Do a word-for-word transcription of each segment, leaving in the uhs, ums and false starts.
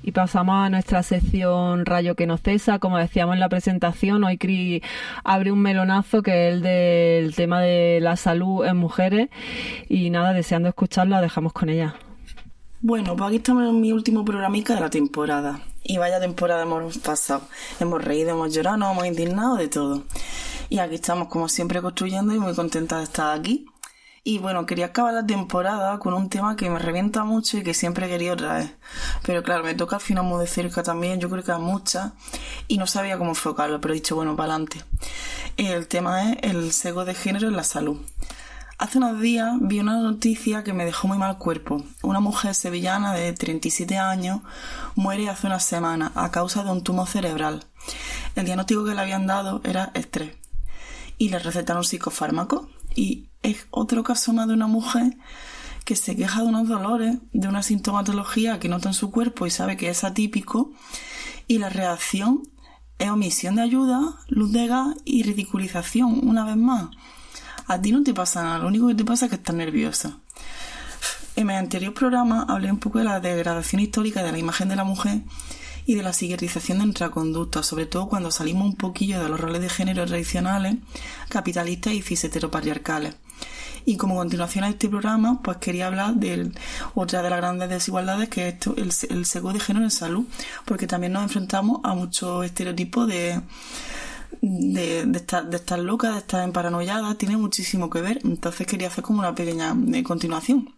Y pasamos a nuestra sección Rayo que no cesa. Como decíamos en la presentación, hoy Cris abre un melonazo que es el del tema de la salud en mujeres. Y nada, deseando escucharla, dejamos con ella. Bueno, pues aquí estamos en mi último programica de la temporada. Y vaya temporada hemos pasado. Hemos reído, hemos llorado, nos hemos indignado, de todo. Y aquí estamos, como siempre, construyendo y muy contenta de estar aquí. Y bueno, quería acabar la temporada con un tema que me revienta mucho y que siempre he querido traer. Pero claro, me toca al final muy de cerca también, yo creo que a muchas, y no sabía cómo enfocarlo, pero he dicho, bueno, para adelante. El tema es el sesgo de género en la salud. Hace unos días vi una noticia que me dejó muy mal cuerpo. Una mujer sevillana de treinta y siete años muere hace unas semanas a causa de un tumor cerebral. El diagnóstico que le habían dado era estrés. Y le recetaron psicofármacos. Y es otro caso más de una mujer que se queja de unos dolores, de una sintomatología que nota en su cuerpo y sabe que es atípico, y la reacción es omisión de ayuda, luz de gas y ridiculización, una vez más. A ti no te pasa nada, lo único que te pasa es que estás nerviosa. En mi anterior programa hablé un poco de la degradación histórica de la imagen de la mujer y de la psiquiatrización de nuestra conducta, sobre todo cuando salimos un poquillo de los roles de género tradicionales, capitalistas y cis-heteropatriarcales. Y como continuación a este programa, pues quería hablar de otra de las grandes desigualdades, que es esto, el, el sesgo de género en salud, porque también nos enfrentamos a muchos estereotipos de, de, de, estar, de estar loca, de estar paranoiada, tiene muchísimo que ver. Entonces quería hacer como una pequeña eh, continuación.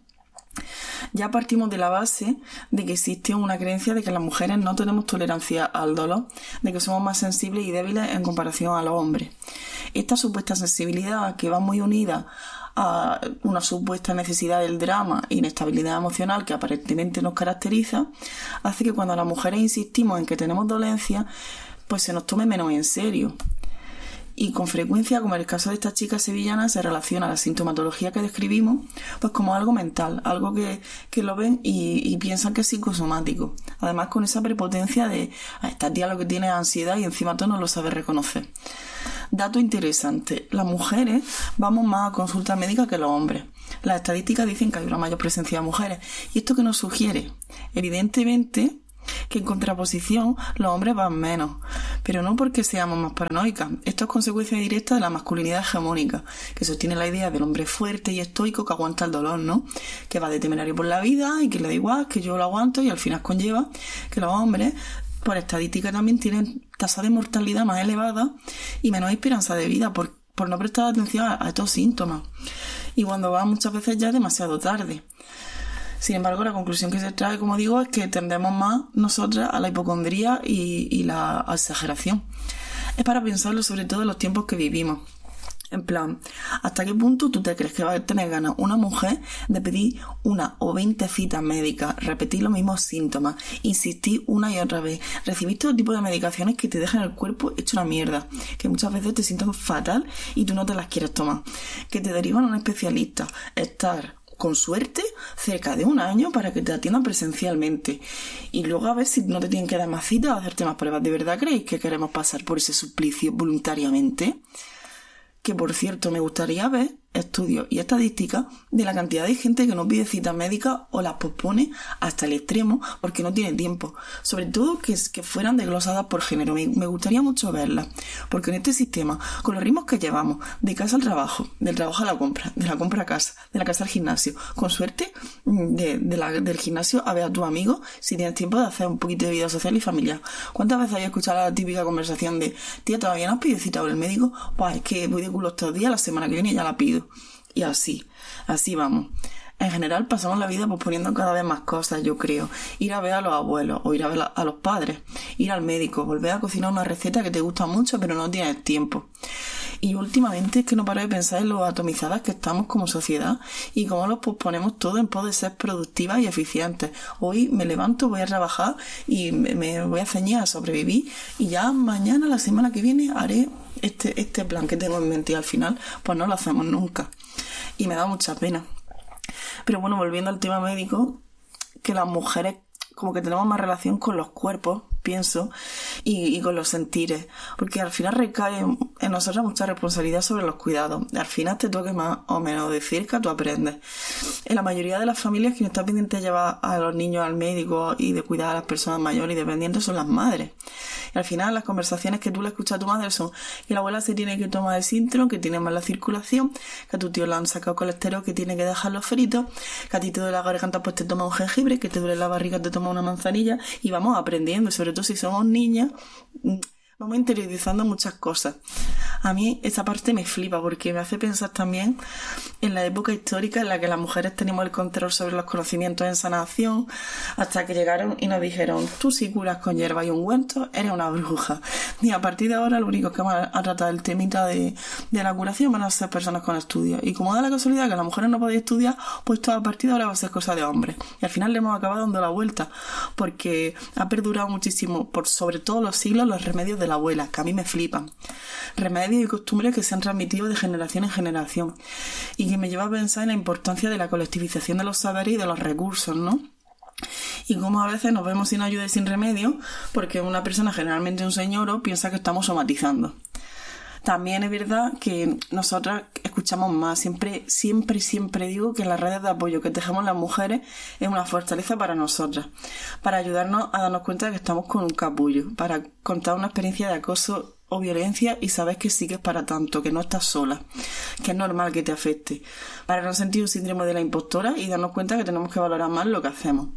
Ya partimos de la base de que existe una creencia de que las mujeres no tenemos tolerancia al dolor, de que somos más sensibles y débiles en comparación a los hombres. Esta supuesta sensibilidad, que va muy unida a una supuesta necesidad del drama e inestabilidad emocional que aparentemente nos caracteriza, hace que cuando las mujeres insistimos en que tenemos dolencia, pues se nos tome menos en serio. Y con frecuencia, como en el caso de esta chica sevillana, se relaciona la sintomatología que describimos pues como algo mental, algo que, que lo ven y, y piensan que es psicosomático. Además, con esa prepotencia de a esta tía lo que tiene es ansiedad y encima todo no lo sabe reconocer. Dato interesante, las mujeres vamos más a consulta médica que los hombres. Las estadísticas dicen que hay una mayor presencia de mujeres. ¿Y esto qué nos sugiere? Evidentemente que en contraposición los hombres van menos, pero no porque seamos más paranoicas. Esto es consecuencia directa de la masculinidad hegemónica, que sostiene la idea del hombre fuerte y estoico que aguanta el dolor, ¿no? Que va de temerario por la vida y que le da igual, que yo lo aguanto, y al final conlleva que los hombres, por estadística, también tienen tasa de mortalidad más elevada y menos esperanza de vida por, por no prestar atención a, a estos síntomas. Y cuando va muchas veces ya es demasiado tarde. Sin embargo, la conclusión que se trae, como digo, es que tendemos más nosotras a la hipocondría y, y la exageración. Es para pensarlo sobre todo en los tiempos que vivimos. En plan, ¿hasta qué punto tú te crees que va a tener ganas una mujer de pedir una o veinte citas médicas, repetir los mismos síntomas, insistir una y otra vez, recibir todo tipo de medicaciones que te dejan el cuerpo hecho una mierda, que muchas veces te sientas fatal y tú no te las quieres tomar, que te derivan a un especialista, estar con suerte cerca de un año para que te atiendan presencialmente y luego a ver si no te tienen que dar más citas o hacerte más pruebas? ¿De verdad creéis que queremos pasar por ese suplicio voluntariamente? Que por cierto, me gustaría ver estudios y estadísticas de la cantidad de gente que no pide citas médicas o las pospone hasta el extremo porque no tiene tiempo, sobre todo que, que fueran desglosadas por género. Me, me gustaría mucho verlas, porque en este sistema, con los ritmos que llevamos, de casa al trabajo, del trabajo a la compra, de la compra a casa, de la casa al gimnasio, con suerte de, de la, del gimnasio a ver a tus amigos si tienes tiempo de hacer un poquito de vida social y familiar. ¿Cuántas veces habéis escuchado la típica conversación de tía, ¿todavía no has pedido cita por el médico? Pues es que voy de culo estos días, la semana que viene ya la pido. Y así, así vamos. En general pasamos la vida posponiendo cada vez más cosas, yo creo. Ir a ver a los abuelos o ir a ver a los padres, ir al médico, volver a cocinar una receta que te gusta mucho pero no tienes tiempo. Y últimamente es que no paro de pensar en lo atomizadas que estamos como sociedad y cómo los posponemos todo en pos de ser productivas y eficientes. Hoy me levanto, voy a trabajar y me, me voy a ceñir a sobrevivir y ya mañana, la semana que viene, haré este, este plan que tengo en mente y al final pues no lo hacemos nunca. Y me da mucha pena. Pero bueno, volviendo al tema médico, que las mujeres como que tenemos más relación con los cuerpos, pienso, y, y con los sentires, porque al final recae en nosotros mucha responsabilidad sobre los cuidados. Al final te toque más o menos de cerca, tú aprendes. En la mayoría de las familias, quien está pendiente de llevar a los niños al médico y de cuidar a las personas mayores y dependientes son las madres. Y al final las conversaciones que tú le escuchas a tu madre son que la abuela se tiene que tomar el Sintrom, que tiene mala circulación, que a tu tío le han sacado colesterol, que tiene que dejarlo frito, que a ti te duele la garganta pues te toma un jengibre, que te duele la barriga te toma una manzanilla, y vamos aprendiendo, y sobre todo si somos niñas vamos interiorizando muchas cosas. A mí esa parte me flipa porque me hace pensar también en la época histórica en la que las mujeres teníamos el control sobre los conocimientos en sanación, hasta que llegaron y nos dijeron: tú si curas con hierba y ungüentos eres una bruja. Y a partir de ahora lo único que van a tratar el temita de, de la curación van a ser personas con estudios. Y como da la casualidad que las mujeres no podían estudiar, pues todo a partir de ahora va a ser cosa de hombres. Y al final le hemos acabado dando la vuelta, porque ha perdurado muchísimo, por sobre todos los siglos, los remedios de la abuela, que a mí me flipan. Remedios y costumbres que se han transmitido de generación en generación, y que me lleva a pensar en la importancia de la colectivización de los saberes y de los recursos, ¿no? Y como a veces nos vemos sin ayuda y sin remedio, porque una persona, generalmente un señor, piensa que estamos somatizando. También es verdad que nosotras escuchamos más. Siempre, siempre, siempre digo que las redes de apoyo que tejemos las mujeres es una fortaleza para nosotras, para ayudarnos a darnos cuenta de que estamos con un capullo, para contar una experiencia de acoso o violencia y sabes que sí que es para tanto, que no estás sola, que es normal que te afecte, para no sentir un síndrome de la impostora y darnos cuenta que tenemos que valorar más lo que hacemos,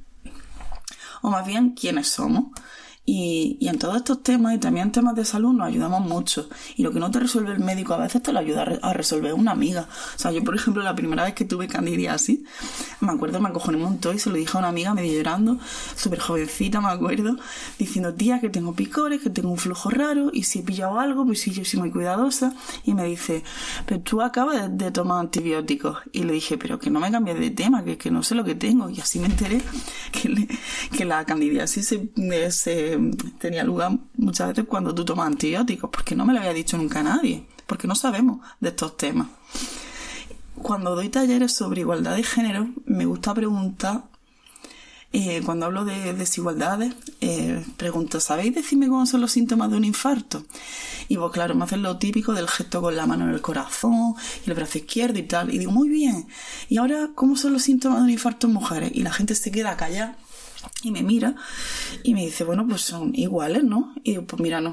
o más bien quiénes somos. Y, y en todos estos temas, y también en temas de salud, nos ayudamos mucho. Y lo que no te resuelve el médico a veces te lo ayuda a, re- a resolver una amiga. O sea, yo, por ejemplo, la primera vez que tuve candidiasis, me acuerdo, me acojoné un montón y se lo dije a una amiga medio llorando, súper jovencita, me acuerdo, diciendo: tía, que tengo picores, que tengo un flujo raro, y si he pillado algo, pues sí, yo soy muy cuidadosa. Y me dice: pero tú acabas de, de tomar antibióticos. Y le dije: pero que no me cambies de tema, que, que no sé lo que tengo. Y así me enteré que, le, que la candidiasis se... se tenía lugar muchas veces cuando tú tomas antibióticos, porque no me lo había dicho nunca a nadie, porque no sabemos de estos temas. Cuando doy talleres sobre igualdad de género, me gusta preguntar, eh, cuando hablo de desigualdades, eh, pregunto: ¿sabéis decirme cómo son los síntomas de un infarto? Y vos, claro, me hacen lo típico del gesto con la mano en el corazón y el brazo izquierdo y tal, y digo: muy bien, y ahora, ¿cómo son los síntomas de un infarto en mujeres? Y la gente se queda callada y me mira y me dice: bueno, pues son iguales, ¿no? Y digo: pues mira, no.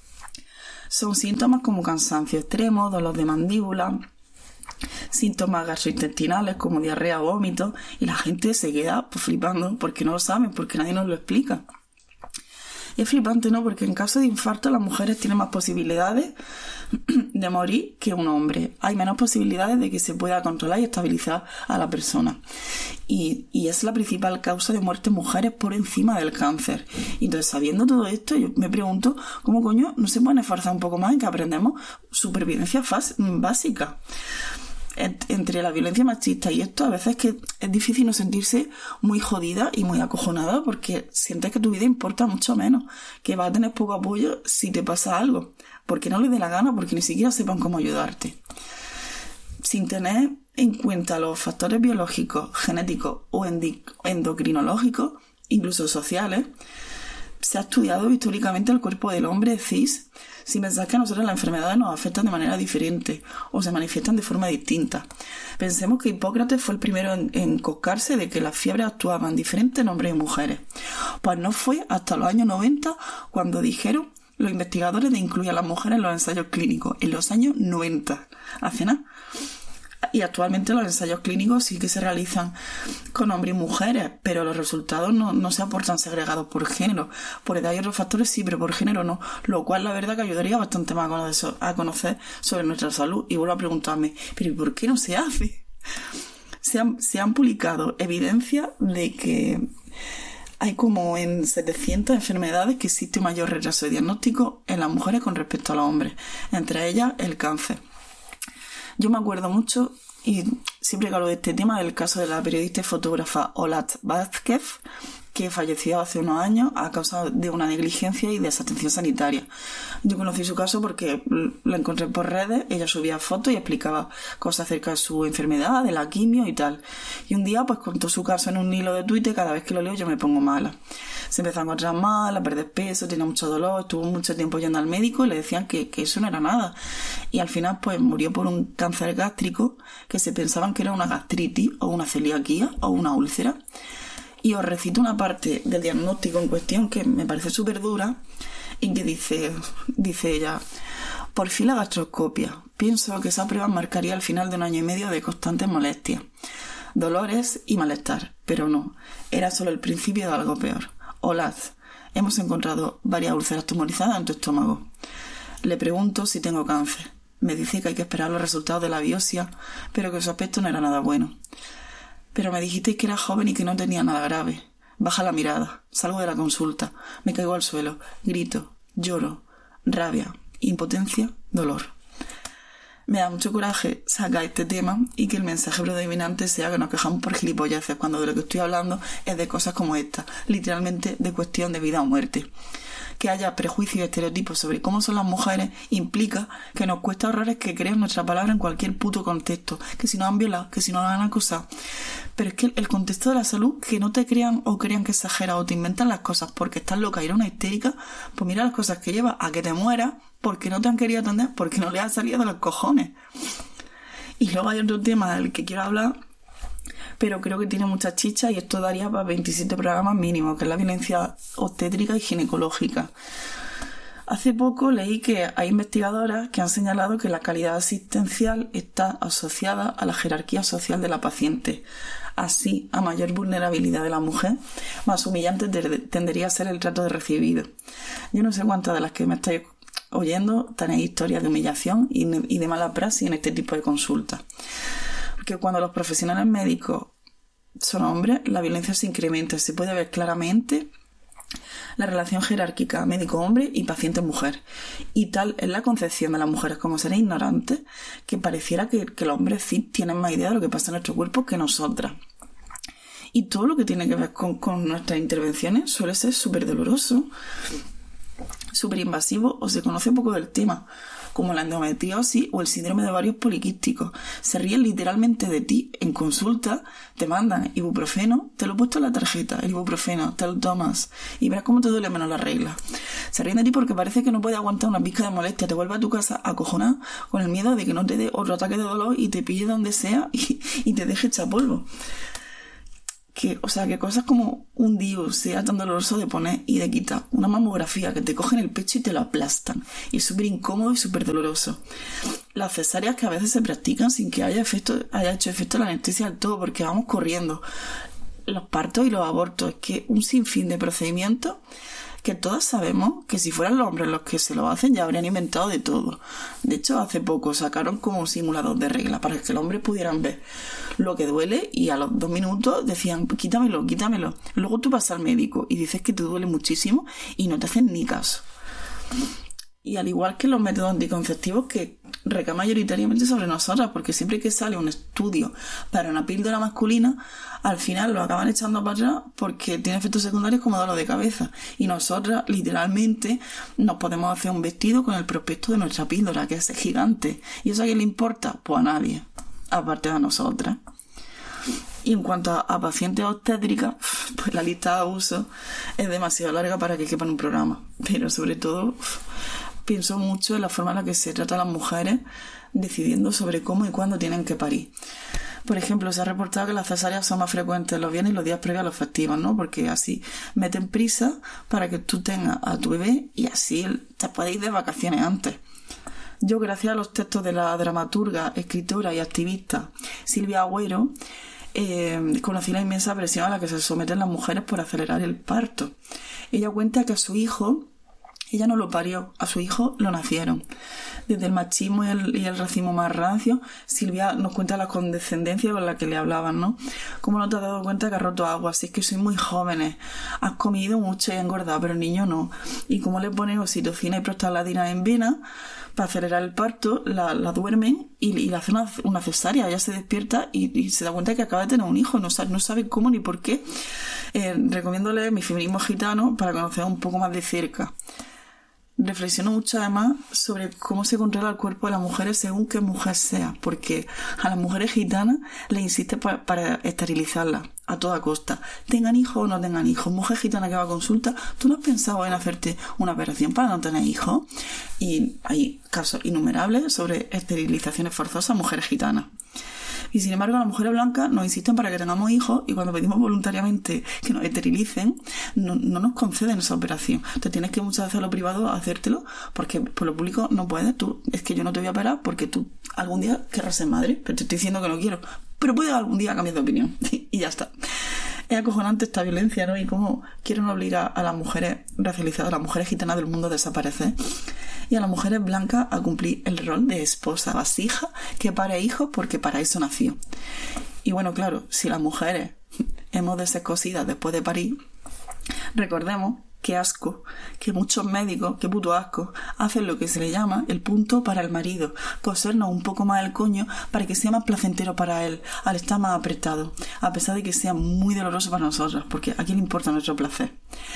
Son síntomas como cansancio extremo, dolor de mandíbula, síntomas gastrointestinales como diarrea o vómito, y la gente se queda pues flipando porque no lo saben, porque nadie nos lo explica. Y es flipante, ¿no? Porque en caso de infarto las mujeres tienen más posibilidades de morir que un hombre. Hay menos posibilidades de que se pueda controlar y estabilizar a la persona. Y, y es la principal causa de muerte en mujeres por encima del cáncer. Y entonces, sabiendo todo esto, yo me pregunto cómo coño no se pueden esforzar un poco más en que aprendamos supervivencia fas- básica. Entre la violencia machista y esto, a veces que es difícil no sentirse muy jodida y muy acojonada, porque sientes que tu vida importa mucho menos, que vas a tener poco apoyo si te pasa algo, porque no les dé la gana, porque ni siquiera sepan cómo ayudarte. Sin tener en cuenta los factores biológicos, genéticos o endi- endocrinológicos, incluso sociales, se ha estudiado históricamente el cuerpo del hombre cis, sin pensar que a nosotros las enfermedades nos afectan de manera diferente o se manifiestan de forma distinta. Pensemos que Hipócrates fue el primero en, en coscarse de que las fiebres actuaban diferentes en hombres y mujeres. Pues no fue hasta los años noventa cuando dijeron los investigadores de incluir a las mujeres en los ensayos clínicos. En los años noventa. Hace nada. Y actualmente los ensayos clínicos sí que se realizan con hombres y mujeres, pero los resultados no, no se aportan segregados por género. Por edad y otros factores sí, pero por género no. Lo cual la verdad que ayudaría bastante más a conocer, a conocer sobre nuestra salud. Y vuelvo a preguntarme, ¿pero ¿y por qué no se hace? Se han, se han publicado evidencias de que hay como en setecientas enfermedades que existe un mayor retraso de diagnóstico en las mujeres con respecto a los hombres. Entre ellas el cáncer. Yo me acuerdo mucho, y siempre que hablo de este tema, del caso de la periodista y fotógrafa Olat Vázquez, que falleció hace unos años a causa de una negligencia y desatención sanitaria. Yo conocí su caso porque la encontré por redes, ella subía fotos y explicaba cosas acerca de su enfermedad, de la quimio y tal. Y un día pues contó su caso en un hilo de Twitter, cada vez que lo leo yo me pongo mala. Se empezó a encontrar mal, a perder peso, tenía mucho dolor, estuvo mucho tiempo yendo al médico y le decían que, que eso no era nada. Y al final pues murió por un cáncer gástrico que se pensaban que era una gastritis o una celiaquía o una úlcera. Y os recito una parte del diagnóstico en cuestión que me parece súper dura y que dice, dice ella: por fin la gastroscopia. Pienso que esa prueba marcaría el final de un año y medio de constantes molestias, dolores y malestar, pero no, era solo el principio de algo peor. Hola, hemos encontrado varias úlceras tumorizadas en tu estómago. Le pregunto si tengo cáncer. Me dice que hay que esperar los resultados de la biopsia, pero que su aspecto no era nada bueno. Pero me dijisteis que era joven y que no tenía nada grave. Baja la mirada, salgo de la consulta, me caigo al suelo, grito, lloro, rabia, impotencia, dolor. Me da mucho coraje sacar este tema y que el mensaje predominante sea que nos quejamos por gilipolleces, cuando de lo que estoy hablando es de cosas como esta, literalmente de cuestión de vida o muerte. Que haya prejuicios y estereotipos sobre cómo son las mujeres implica que nos cuesta horrores que crean nuestra palabra en cualquier puto contexto, que si nos han violado, que si nos han acusado. Pero es que el contexto de la salud, que no te crean o crean que exageras o te inventan las cosas porque estás loca y eres una histérica, pues mira las cosas que lleva a que te mueras porque no te han querido atender, porque no les ha salido de los cojones. Y luego hay otro tema del que quiero hablar, pero creo que tiene mucha chicha y esto daría para veintisiete programas mínimo, que es la violencia obstétrica y ginecológica. Hace poco leí que hay investigadoras que han señalado que la calidad asistencial está asociada a la jerarquía social de la paciente. Así, a mayor vulnerabilidad de la mujer, más humillante tendería a ser el trato de recibido. Yo no sé cuántas de las que me estáis oyendo tenéis historias de humillación y de mala praxis en este tipo de consultas. Porque cuando los profesionales médicos son hombres, la violencia se incrementa. Se puede ver claramente la relación jerárquica médico-hombre y paciente-mujer. Y tal es la concepción de las mujeres como seres ignorantes que pareciera que, que los hombres sí tienen más idea de lo que pasa en nuestro cuerpo que nosotras. Y todo lo que tiene que ver con, con nuestras intervenciones suele ser súper doloroso, súper invasivo o se conoce poco del tema, como la endometriosis o el síndrome de ovarios poliquísticos. Se ríen literalmente de ti. En consulta te mandan ibuprofeno, te lo he puesto en la tarjeta, el ibuprofeno, te lo tomas y verás cómo te duele menos la regla. Se ríen de ti porque parece que no puedes aguantar una pizca de molestia, te vuelves a tu casa acojonada con el miedo de que no te dé otro ataque de dolor y te pille donde sea y, y te deje hecha polvo. Que, o sea, que cosas como un D I U sea tan doloroso de poner y de quitar, una mamografía que te cogen el pecho y te lo aplastan, y es súper incómodo y súper doloroso. Las cesáreas que a veces se practican sin que haya efecto, haya hecho efecto la anestesia del todo, porque vamos corriendo. Los partos y los abortos, es que un sinfín de procedimientos que todas sabemos que si fueran los hombres los que se lo hacen ya habrían inventado de todo. De hecho, hace poco sacaron como un simulador de regla para que los hombres pudieran ver lo que duele y a los dos minutos decían quítamelo, quítamelo. Luego tú vas al médico y dices que te duele muchísimo y no te hacen ni caso. Y al igual que los métodos anticonceptivos que recaen mayoritariamente sobre nosotras, porque siempre que sale un estudio para una píldora masculina, al final lo acaban echando para atrás porque tiene efectos secundarios como dolor de cabeza. Y nosotras, literalmente, nos podemos hacer un vestido con el prospecto de nuestra píldora, que es gigante. ¿Y eso a quién le importa? Pues a nadie, aparte de a nosotras. Y en cuanto a, a pacientes obstétricas, pues la lista de abusos es demasiado larga para que quepa en un programa. Pero sobre todo, pienso mucho en la forma en la que se trata a las mujeres decidiendo sobre cómo y cuándo tienen que parir. Por ejemplo, se ha reportado que las cesáreas son más frecuentes los viernes y los días previos a los festivos, ¿no? Porque así meten prisa para que tú tengas a tu bebé y así te puedes ir de vacaciones antes. Yo, gracias a los textos de la dramaturga, escritora y activista Silvia Agüero, eh, conocí la inmensa presión a la que se someten las mujeres por acelerar el parto. Ella cuenta que a su hijo, ella no lo parió, a su hijo lo nacieron. Desde el machismo y el, y el racismo más rancio, Silvia nos cuenta la condescendencia con la que le hablaban, ¿no? ¿Cómo no te has dado cuenta que has roto agua? Si es que sois muy jóvenes, has comido mucho y engordado, pero el niño no. Y cómo le ponen oxitocina y prostaglandina en vena para acelerar el parto, la, la duermen y, y le hacen una, una cesárea. Ella se despierta y, y se da cuenta que acaba de tener un hijo, no sabe, no sabe cómo ni por qué. Eh, recomiendo leer Mi feminismo gitano para conocer un poco más de cerca. Reflexiono mucho además sobre cómo se controla el cuerpo de las mujeres según qué mujer sea, porque a las mujeres gitanas les insiste para, para esterilizarlas a toda costa, tengan hijos o no tengan hijos. Mujer gitana que va a consulta, ¿tú no has pensado en hacerte una operación para no tener hijos? Y hay casos innumerables sobre esterilizaciones forzosas a mujeres gitanas. Y sin embargo, las mujeres blancas nos insisten para que tengamos hijos y cuando pedimos voluntariamente que nos esterilicen, no, no nos conceden esa operación. Te tienes que muchas veces a lo privado a hacértelo porque por lo público no puedes. Tú, es que yo no te voy a operar porque tú algún día querrás ser madre, pero te estoy diciendo que no quiero. Pero puedes algún día cambiar de opinión y ya está. Es acojonante esta violencia, ¿no? Y cómo quieren obligar a las mujeres racializadas, a las mujeres gitanas del mundo a desaparecer y a las mujeres blancas a cumplir el rol de esposa vasija que pare hijos porque para eso nació. Y bueno, claro, si las mujeres hemos de ser cosidas después de parir, recordemos qué asco, que muchos médicos, qué puto asco, hacen lo que se le llama el punto para el marido, cosernos un poco más el coño para que sea más placentero para él, al estar más apretado, a pesar de que sea muy doloroso para nosotras, porque a quién le importa nuestro placer.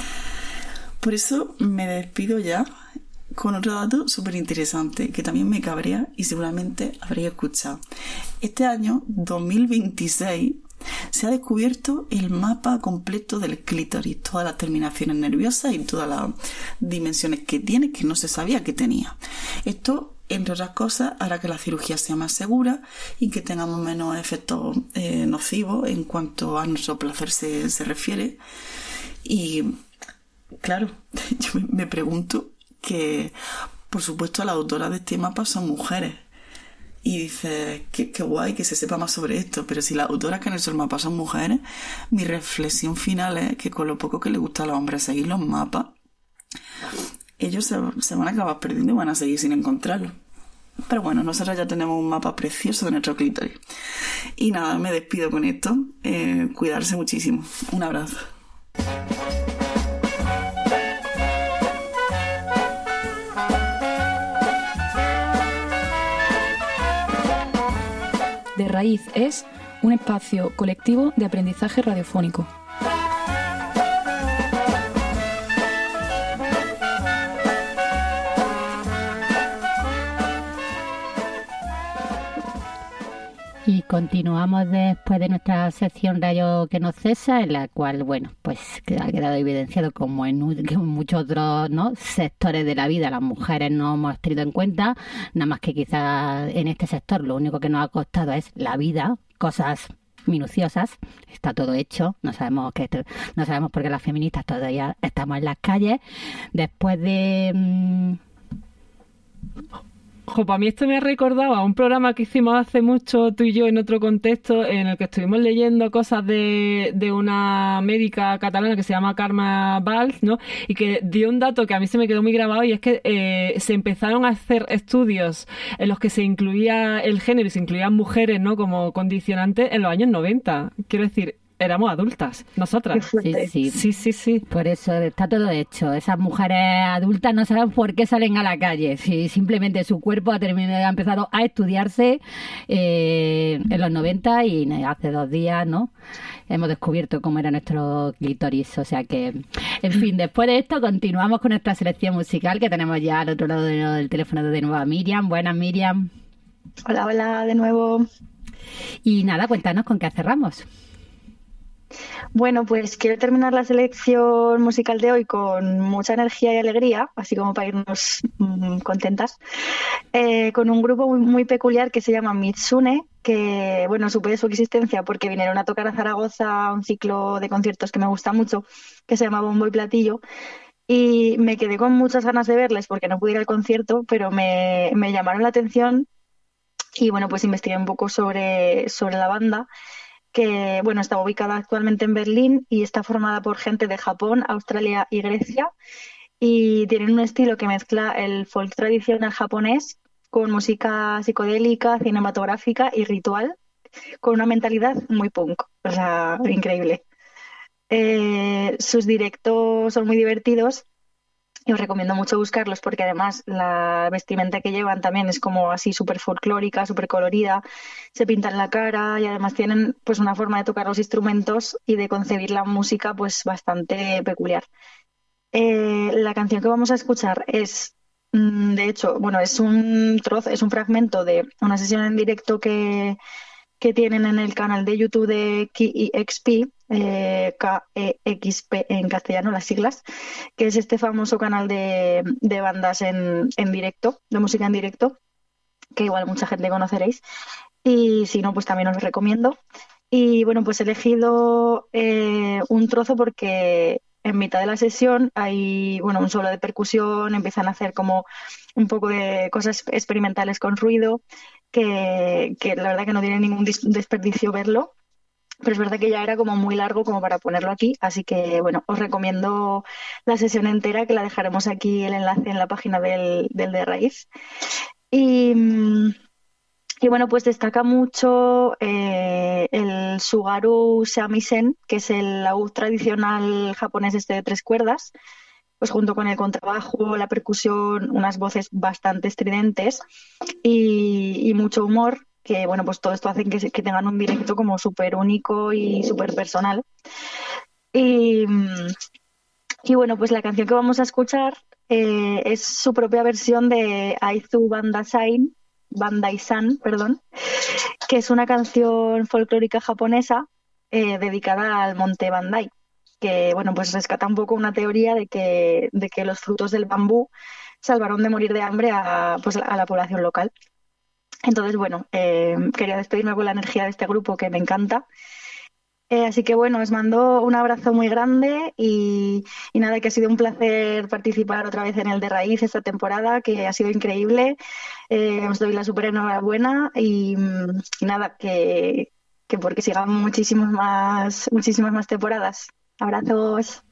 Por eso me despido ya con otro dato súper interesante, que también me cabrea y seguramente habréis escuchado. Este año, dos mil veintiséis, se ha descubierto el mapa completo del clítoris, todas las terminaciones nerviosas y todas las dimensiones que tiene que no se sabía que tenía. Esto, entre otras cosas, hará que la cirugía sea más segura y que tengamos menos efectos eh, nocivos en cuanto a nuestro placer se, se refiere. Y claro, yo me, me pregunto que, por supuesto, las autoras de este mapa son mujeres. Y dices, qué, qué guay que se sepa más sobre esto, pero si las autoras que han hecho el mapa son mujeres, mi reflexión final es que con lo poco que les gusta a los hombres seguir los mapas, ellos se, se van a acabar perdiendo y van a seguir sin encontrarlos. Pero bueno, nosotros ya tenemos un mapa precioso de nuestro clítoris. Y nada, me despido con esto. Eh, cuidarse muchísimo. Un abrazo. De Raíz es un espacio colectivo de aprendizaje radiofónico. Y continuamos después de nuestra sección Rayo que no cesa, en la cual, bueno, pues ha quedado evidenciado como en, en muchos otros, ¿no?, sectores de la vida las mujeres no hemos tenido en cuenta, nada más que quizás en este sector lo único que nos ha costado es la vida, cosas minuciosas, está todo hecho, no sabemos que no sabemos por qué las feministas todavía estamos en las calles, después de... Mmm, Jo, para mí esto me ha recordado a un programa que hicimos hace mucho tú y yo en otro contexto en el que estuvimos leyendo cosas de, de una médica catalana que se llama Carme Valls, ¿no? Y que dio un dato que a mí se me quedó muy grabado y es que eh, se empezaron a hacer estudios en los que se incluía el género y se incluían mujeres, ¿no?, como condicionante en los años noventa. Quiero decir, éramos adultas, nosotras. Sí, sí. Sí, sí, sí. Por eso está todo hecho. Esas mujeres adultas no saben por qué salen a la calle. Si simplemente su cuerpo ha terminado, ha empezado a estudiarse eh, en los noventa y hace dos días, ¿no?, hemos descubierto cómo era nuestro clítoris. O sea que, en fin, después de esto continuamos con nuestra selección musical, que tenemos ya al otro lado del teléfono de nuevo a Miriam. Buenas, Miriam. Hola, hola, de nuevo. Y nada, cuéntanos con qué cerramos. Bueno, pues quiero terminar la selección musical de hoy con mucha energía y alegría, así como para irnos mmm, contentas, eh, con un grupo muy, muy peculiar que se llama Mitsune, que, bueno, supe su existencia porque vinieron a tocar a Zaragoza un ciclo de conciertos que me gusta mucho, que se llama Bombo y Platillo, y me quedé con muchas ganas de verles porque no pude ir al concierto, pero me, me llamaron la atención y, bueno, pues investigué un poco sobre, sobre la banda, que, bueno, está ubicada actualmente en Berlín y está formada por gente de Japón, Australia y Grecia, y tienen un estilo que mezcla el folk tradicional japonés con música psicodélica, cinematográfica y ritual, con una mentalidad muy punk, o sea, increíble. Eh, sus directos son muy divertidos Y os recomiendo mucho buscarlos porque además la vestimenta que llevan también es como así súper folclórica, súper colorida, se pintan la cara y además tienen pues una forma de tocar los instrumentos y de concebir la música pues bastante peculiar. Eh, la canción que vamos a escuchar es, mm, de hecho, bueno, es un trozo, es un fragmento de una sesión en directo que, que tienen en el canal de YouTube de K E X P, eh, K E X P en castellano, las siglas, que es este famoso canal de, de bandas en, en directo, de música en directo, que igual mucha gente conoceréis. Y si no, pues también os lo recomiendo. Y bueno, pues he elegido eh, un trozo porque en mitad de la sesión hay, bueno, un solo de percusión, empiezan a hacer como un poco de cosas experimentales con ruido, que, que la verdad que no tiene ningún dis- desperdicio verlo, pero es verdad que ya era como muy largo como para ponerlo aquí, así que bueno, os recomiendo la sesión entera, que la dejaremos aquí el enlace en la página del, del de Raíz. Y... mm, y bueno, pues destaca mucho eh, el Sugaru Shamisen, que es el laúd tradicional japonés este de tres cuerdas, pues junto con el contrabajo, la percusión, unas voces bastante estridentes y, y mucho humor, que bueno, pues todo esto hace que, se- que tengan un directo como súper único y súper personal. Y, mm, y bueno, pues la canción que vamos a escuchar eh, es su propia versión de Aizu Bandai Bandai-san, perdón, que es una canción folclórica japonesa eh, dedicada al monte Bandai, que bueno, pues rescata un poco una teoría de que, de que los frutos del bambú salvaron de morir de hambre a, pues, a la población local. Entonces, bueno, eh, quería despedirme con la energía de este grupo que me encanta. Eh, así que bueno, os mando un abrazo muy grande y, y nada, que ha sido un placer participar otra vez en el de Raíz esta temporada, que ha sido increíble. Eh, os doy la súper enhorabuena y, mm, y nada, que, que porque sigan muchísimas más, muchísimas más temporadas. Abrazos.